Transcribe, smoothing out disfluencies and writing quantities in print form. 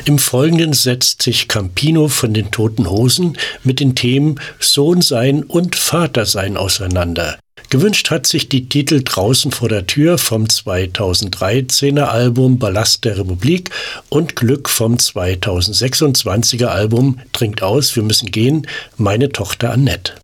Im Folgenden setzt sich Campino von den Toten Hosen mit den Themen Sohn sein und Vater sein auseinander. Gewünscht hat sich die Titel Draußen vor der Tür vom 2013er Album Ballast der Republik und Glück vom 2026er Album Trinkt aus, wir müssen gehen, meine Tochter Annette.